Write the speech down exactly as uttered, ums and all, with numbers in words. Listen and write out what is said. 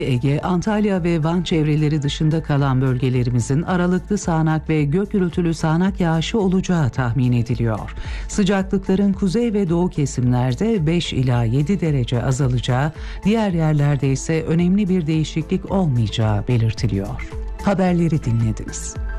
Ege, Antalya ve Van çevreleri dışında kalan bölgelerimizin aralıklı sağanak ve gök gürültülü sağanak yağışı olacağı tahmin ediliyor. Sıcaklıkların kuzey ve doğu kesimlerde beş ila yedi derece azalacağı, diğer yerlerde ise önemli bir değişiklik olmayacağı belirtiliyor. Haberleri dinlediniz.